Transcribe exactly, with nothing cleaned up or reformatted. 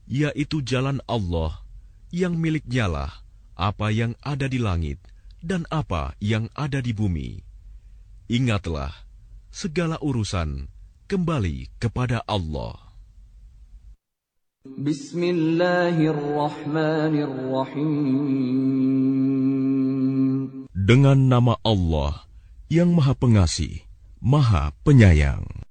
yaitu jalan Allah, yang miliknya lah apa yang ada di langit dan apa yang ada di bumi. Ingatlah, segala urusan kembali kepada Allah. Bismillahirrahmanirrahim. Dengan nama Allah yang Maha Pengasih, Maha Penyayang.